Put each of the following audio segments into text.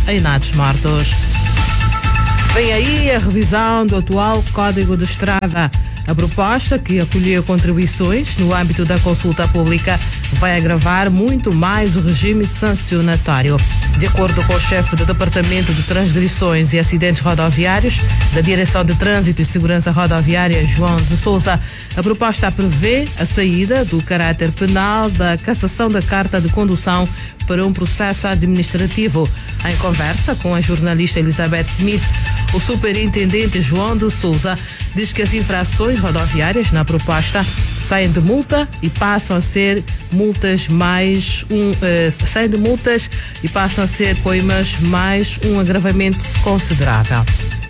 em inatos mortos. Vem aí a revisão do atual Código de Estrada. A proposta, que acolheu contribuições no âmbito da consulta pública, vai agravar muito mais o regime sancionatório. De acordo com o chefe do Departamento de Transgressões e Acidentes Rodoviários da Direção de Trânsito e Segurança Rodoviária, João de Souza, a proposta prevê a saída do caráter penal da cassação da carta de condução para um processo administrativo. Em conversa com a jornalista Elizabeth Smith, o superintendente João de Souza diz que as infrações rodoviárias na proposta saem de multa e passam a ser multas saem de multas e passam a ser coimas mais um agravamento considerável.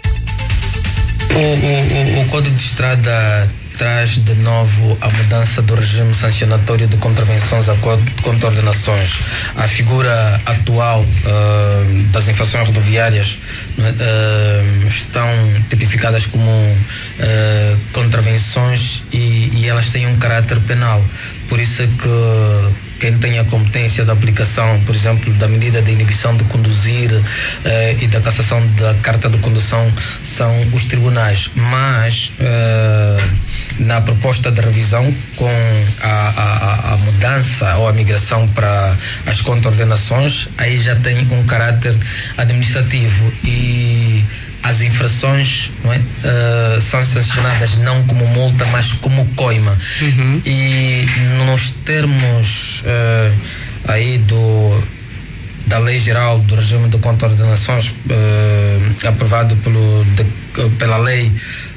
O Código de Estrada traz de novo a mudança do regime sancionatório de contravenções a contraordenações. A figura atual das infrações rodoviárias estão tipificadas como contravenções e elas têm um caráter penal. Por isso é que quem tem a competência da aplicação, por exemplo, da medida de inibição de conduzir e da cassação da carta de condução são os tribunais. Mas na proposta de revisão, com a mudança ou a migração para as contraordenações, aí já tem um caráter administrativo e as infrações, não é, são sancionadas não como multa, mas como coima. E nos termos aí da Lei Geral do Regime de Contraordenações, aprovado pela Lei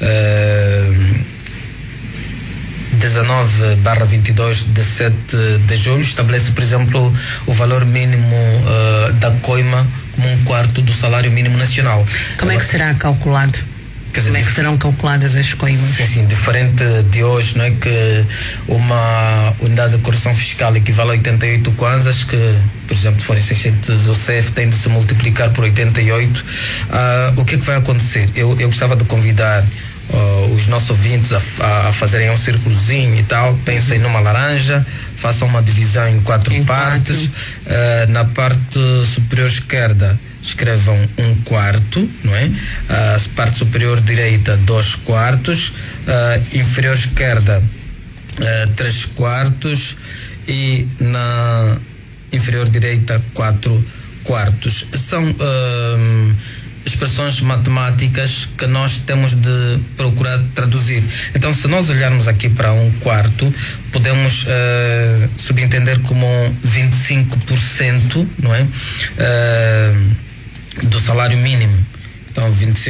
19/22 de 7 de julho, estabelece, por exemplo, o valor mínimo da coima como 1/4 do salário mínimo nacional. Como é que será calculado? Como é que serão calculadas as coimas? Sim, diferente de hoje, não é, que uma unidade de correção fiscal equivale a 88 kwanzas, que, por exemplo, forem 600 o CEF, tem de se multiplicar por 88. O que é que vai acontecer? Eu gostava de convidar os nossos ouvintes a fazerem um círculozinho e tal. Pensem numa laranja, façam uma divisão em quatro partes. Na parte superior esquerda escrevam 1/4, não é? A parte superior direita 2/4, inferior esquerda 3/4 e na inferior direita 4/4. São expressões matemáticas que nós temos de procurar traduzir. Então, se nós olharmos aqui para 1/4, podemos subentender como 25%, não é? Do salário mínimo. Então,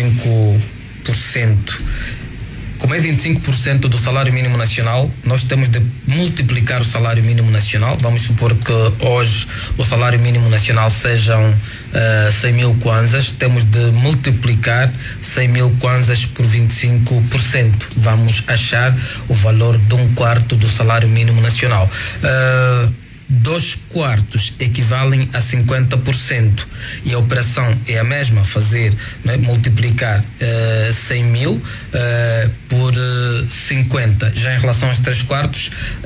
25%. Como é 25% do salário mínimo nacional, nós temos de multiplicar o salário mínimo nacional. Vamos supor que hoje o salário mínimo nacional sejam 100.000 kwanzas. Temos de multiplicar 100.000 kwanzas por 25%. Vamos achar o valor de 1/4 do salário mínimo nacional. 2/4 equivalem a 50%, e a operação é a mesma, fazer, né, multiplicar 100.000 por 50. Já em relação aos 3/4,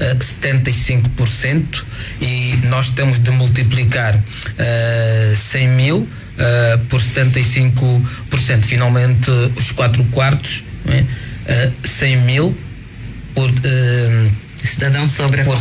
75%, e nós temos de multiplicar 100.000 por 75%. Finalmente, os 4/4, né, 100.000 por cidadão sobra por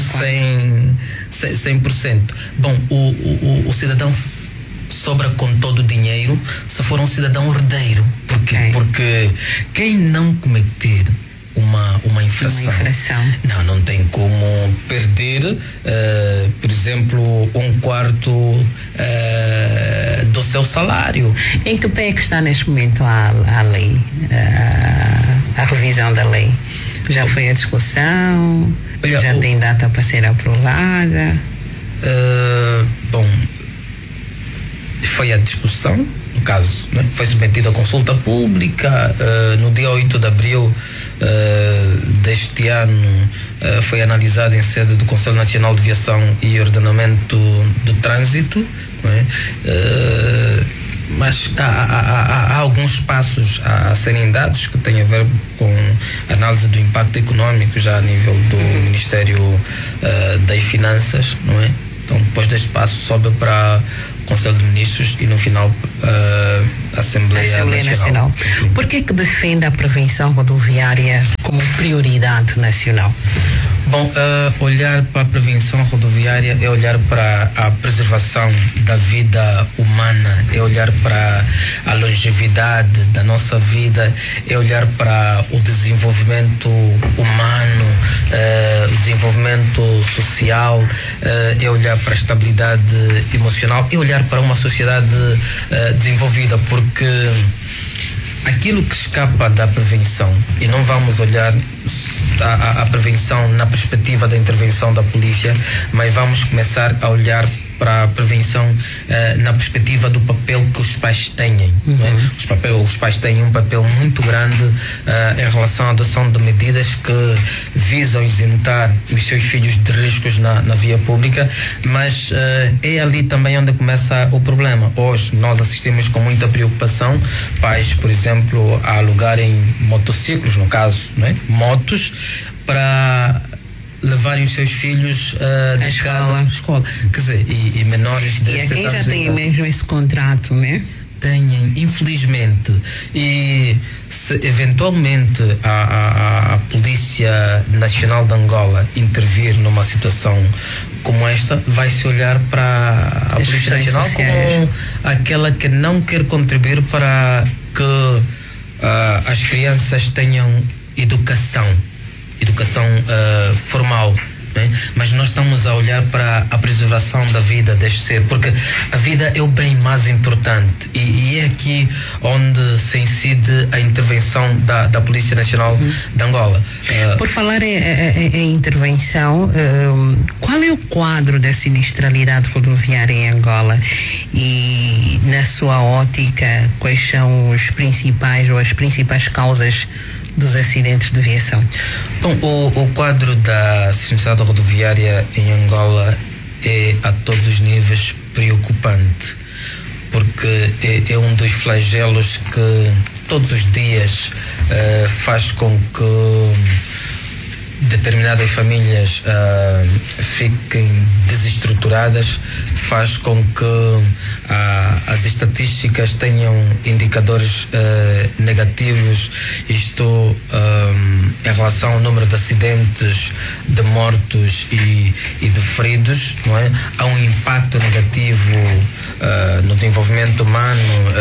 100%. Bom, o cidadão sobra com todo o dinheiro se for um cidadão herdeiro. Porquê? Porque quem não cometer uma infração, não tem como perder, por exemplo, 1/4 do seu salário. Em que pé é que está neste momento a lei, a revisão da lei? Já foi a discussão? Já tem data para ser aprovada? Bom, foi a discussão, no caso, né? Foi submetida a consulta pública. No dia 8 de abril deste ano, foi analisada em sede do Conselho Nacional de Viação e Ordenamento do Trânsito, não é? Mas há alguns passos a serem dados que têm a ver com análise do impacto econômico já a nível do Ministério das Finanças, não é? Então, depois deste passo, sobe para Conselho de Ministros e no final a Assembleia Nacional. Por que defende a prevenção rodoviária como prioridade nacional? Bom, olhar para a prevenção rodoviária é olhar para a preservação da vida humana, é olhar para a longevidade da nossa vida, é olhar para o desenvolvimento humano, o desenvolvimento social, é olhar para a estabilidade emocional, é olhar para uma sociedade desenvolvida, porque aquilo que escapa da prevenção, e não vamos olhar a prevenção na perspectiva da intervenção da polícia, mas vamos começar a olhar para a prevenção na perspectiva do papel que os pais têm. Não é? Os pais têm um papel muito grande em relação à adoção de medidas que visam isentar os seus filhos de riscos na via pública, mas é ali também onde começa o problema. Hoje nós assistimos com muita preocupação pais, por exemplo, a alugarem motociclos, no caso, não é? Motos, para levarem os seus filhos de casa à escola. Quer dizer, e menores de 17 anos. E quem já tem mesmo esse contrato, né? Têm, infelizmente. E se eventualmente a Polícia Nacional de Angola intervir numa situação como esta, vai-se olhar para a Polícia Nacional como aquela que não quer contribuir para que as crianças tenham educação formal, né? Mas nós estamos a olhar para a preservação da vida deste ser, porque a vida é o bem mais importante, e é aqui onde se incide a intervenção da Polícia Nacional de Angola. Por falar em intervenção, qual é o quadro da sinistralidade rodoviária em Angola e, na sua ótica, quais são os principais ou as principais causas dos acidentes de viação? Bom, o quadro da sinistralidade rodoviária em Angola é a todos os níveis preocupante, porque é um dos flagelos que todos os dias faz com que determinadas famílias fiquem desestruturadas, faz com que as estatísticas tenham indicadores negativos, isto em relação ao número de acidentes, de mortos e de feridos, não é? Há um impacto negativo no desenvolvimento humano,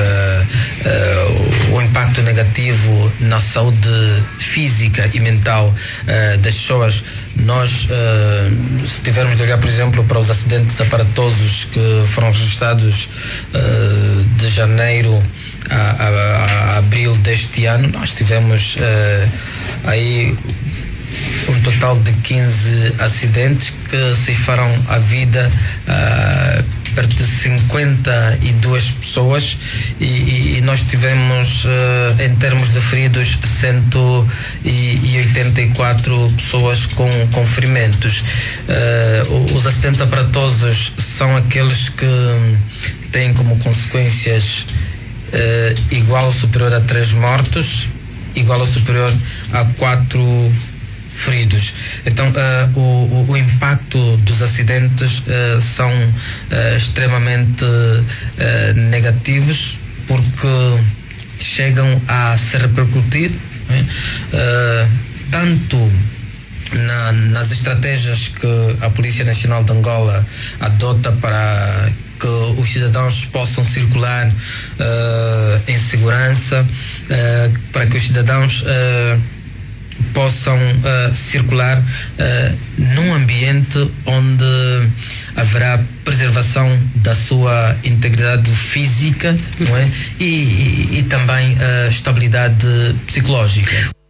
o impacto negativo na saúde física e mental das pessoas. Nós, se tivermos de olhar, por exemplo, para os acidentes aparatosos que foram registrados de janeiro a abril deste ano, nós tivemos aí um total de 15 acidentes que ceifaram a vida perto de 52 pessoas, e nós tivemos, em termos de feridos, 184 pessoas com ferimentos. Os acidentes aparatosos são aqueles que têm como consequências igual ou superior a 3 mortos, igual ou superior a 4 feridos. Então, o impacto dos acidentes são extremamente negativos, porque chegam a se repercutir, né? Tanto nas estratégias que a Polícia Nacional de Angola adota para que os cidadãos possam circular em segurança, para que os cidadãos possam circular num ambiente onde haverá preservação da sua integridade física, não é? E também estabilidade psicológica.